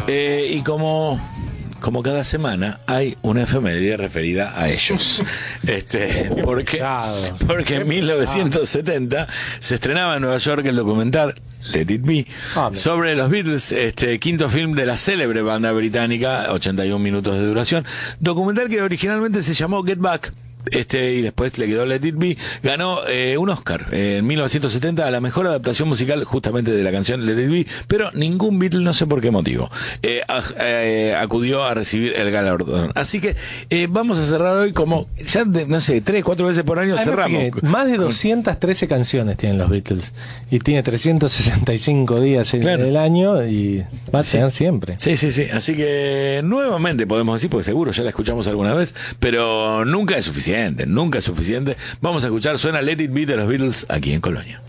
Y como cada semana hay una efeméride referida a ellos. Porque en 1970 se estrenaba en Nueva York el documental Let It Be sobre los Beatles, quinto film de la célebre banda británica, 81 minutos de duración, documental que originalmente se llamó Get Back. Y después le quedó Let It Be. Ganó un Oscar en 1970 a la mejor adaptación musical justamente de la canción Let It Be, pero ningún Beatle, no sé por qué motivo, acudió a recibir el galardón. Así que vamos a cerrar hoy como ya no sé, 3-4 veces por año. Además, cerramos. Más de 213 canciones tienen los Beatles y tiene 365 días en el año y va a tener siempre. Sí. Así que nuevamente podemos decir, porque seguro ya la escuchamos alguna vez, pero nunca es suficiente. Vamos a escuchar, suena Let It Be de los Beatles aquí en Colonia.